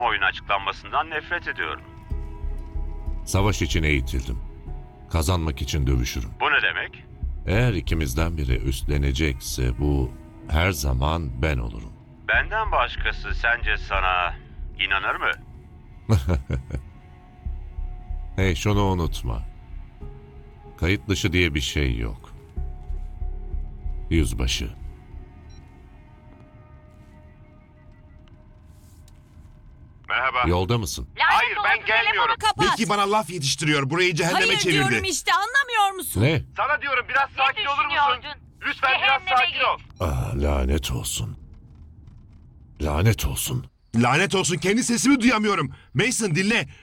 Oyun açıklanmasından nefret ediyorum. Savaş için eğitildim. Kazanmak için dövüşürüm. Bu ne demek? Eğer ikimizden biri üstlenecekse bu her zaman ben olurum. Benden başkası sence sana inanır mı? Hey, şunu unutma. Kayıt dışı diye bir şey yok. Yüzbaşı. Merhaba. Yolda mısın? Hayır, ben gelmiyorum. Belki bana laf yetiştiriyor. Burayı cehenneme Hayır çevirdi. diyorum işte, anlamıyor musun? Ne? Sana diyorum, biraz sakin olur musun? Lütfen biraz sakin ol. Lanet olsun. Lanet olsun. Lanet olsun, kendi sesimi duyamıyorum. Mason dinle.